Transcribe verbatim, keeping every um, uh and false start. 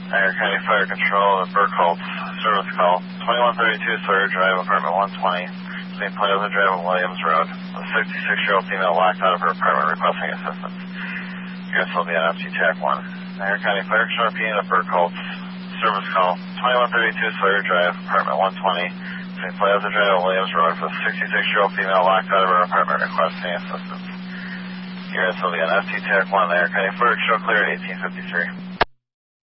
Iron County Fire Control, Burkholz, service call, twenty-one thirty-two Sawyer Drive, apartment one twenty, Saint Plaza Drive on Williams Road. A sixty-six-year-old female locked out of her apartment requesting assistance. Units will be on F T TAC one. Iron County Fire Control, P N of Burkholz, service call, twenty-one thirty-two Sawyer Drive, apartment one twenty, Saint Plaza Drive on Williams Road for a sixty-six-year-old female locked out of her apartment requesting assistance. Units will be on F T TAC one, Iron County Fire Control, clear at eighteen fifty-three.